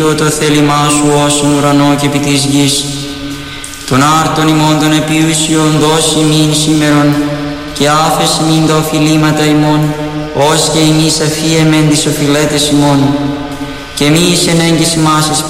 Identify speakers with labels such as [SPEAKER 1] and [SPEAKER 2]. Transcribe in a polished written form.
[SPEAKER 1] το θέλημά σου όσον ουρανό και επί της γης. Τον άρτον ημών των επιούσιων δώσει μην σήμερον, και άφες μην τα οφειλήματα ημών, ως και εμείς αφίεμεν τις οφειλέτες ημών. Και μη εις ενέγγις ημάς εις